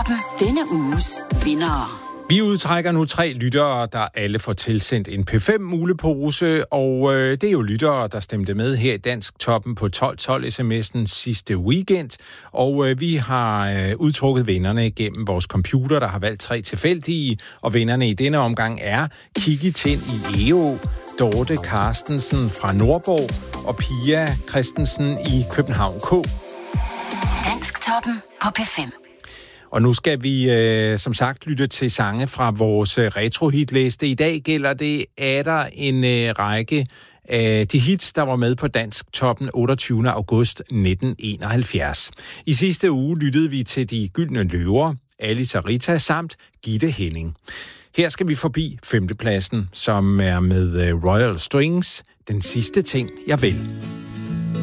Dansktoppen. Denne uges vindere. Vi udtrækker nu 3 lyttere, der alle får tilsendt en P5-mulepose, og det er jo lyttere, der stemte med her i Dansktoppen på 1212 sms'en sidste weekend, og vi har udtrukket vinderne gennem vores computer, der har valgt 3 tilfældige, og vinderne i denne omgang er Kiki Tind i Egå, Dorte Carstensen fra Nordborg og Pia Christensen i København K. Dansktoppen på P5. Og nu skal vi som sagt lytte til sange fra vores retrohitliste. I dag gælder det der en række af de hits, der var med på Dansktoppen 28. august 1971. I sidste uge lyttede vi til De Gyldne Løver, Alice og Rita samt Gitte Henning. Her skal vi forbi 5. pladsen, som er med Royal Strings, Den sidste ting, jeg vil.